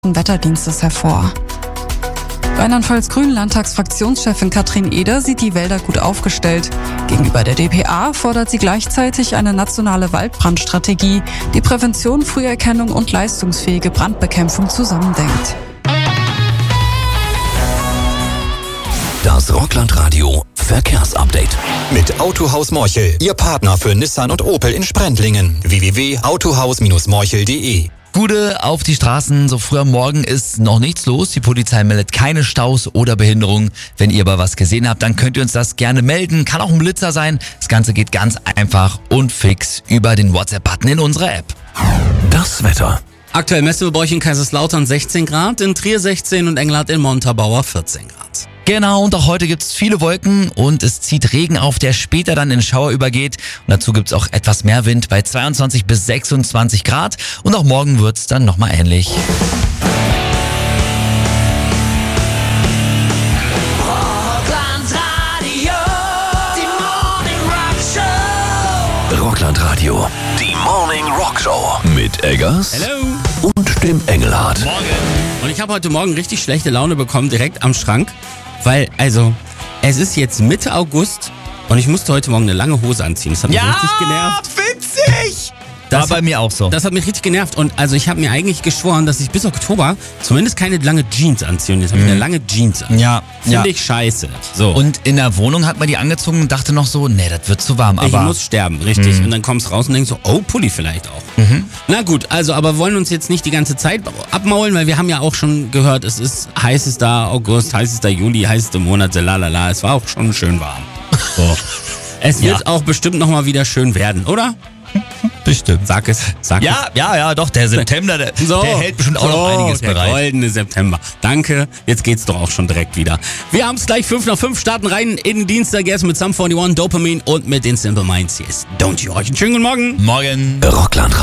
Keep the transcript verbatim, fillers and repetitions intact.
Wetterdienstes hervor. Rheinland-Pfalz-Grünen-Landtagsfraktionschefin Katrin Eder sieht die Wälder gut aufgestellt. Gegenüber der D P A fordert sie gleichzeitig eine nationale Waldbrandstrategie, die Prävention, Früherkennung und leistungsfähige Brandbekämpfung zusammendenkt. Das Rockland-Radio Verkehrsupdate. Mit Autohaus Morchel, Ihr Partner für Nissan und Opel in Sprendlingen. w w w punkt autohaus morchel punkt de. Gude auf die Straßen, so früh am Morgen ist noch nichts los. Die Polizei meldet keine Staus oder Behinderungen. Wenn ihr aber was gesehen habt, dann könnt ihr uns das gerne melden. Kann auch ein Blitzer sein. Das Ganze geht ganz einfach und fix über den WhatsApp-Button in unserer App. Das Wetter. Aktuell messen wir bei euch in Kaiserslautern sechzehn Grad, in Trier sechzehn und Engelhardt in Montabaur vierzehn Grad. Genau, und auch heute gibt's viele Wolken und es zieht Regen auf, der später dann in Schauer übergeht. Und dazu gibt's auch etwas mehr Wind bei zweiundzwanzig bis sechsundzwanzig Grad. Und auch morgen wird's dann nochmal ähnlich. Rockland Radio, die Morning Rock Show. Mit Eggers Hello. und dem Engelhardt. Morgen. Und ich habe heute Morgen richtig schlechte Laune bekommen, direkt am Schrank. Weil, also, es ist jetzt Mitte August und ich musste heute Morgen eine lange Hose anziehen. Das hat mich richtig genervt. Witzig! Das War bei hat, mir auch so. Das hat mich richtig genervt. Und also ich habe mir eigentlich geschworen, dass ich bis Oktober zumindest keine lange Jeans anziehe. Und jetzt habe ich eine lange Jeans an. Ja, Finde ja. ich scheiße. So. Und in der Wohnung hat man die angezogen und dachte noch so, nee, das wird zu warm. ich Aber muss sterben, richtig. Und dann kommst du raus und denkst so, oh, Pulli vielleicht auch. Na gut, also aber wollen uns jetzt nicht die ganze Zeit abmaulen, weil wir haben ja auch schon gehört, es ist heißester August, heißester Juli, heißeste Monate, lalala. Es war auch schon schön warm. So. Es wird Ja. auch bestimmt nochmal wieder schön werden, oder? bestimmt. Sag es, sag Ja, ja, ja, doch, der September, der, So, der hält bestimmt auch so, noch einiges der bereit. goldene September. Danke, jetzt geht's doch auch schon direkt wieder. Wir haben es gleich fünf nach fünf, starten rein in den Dienstag erst mit Sum einundvierzig, Dopamine und mit den Simple Minds. Hier ist Don't You. Euch einen schönen guten Morgen. Morgen. Rockland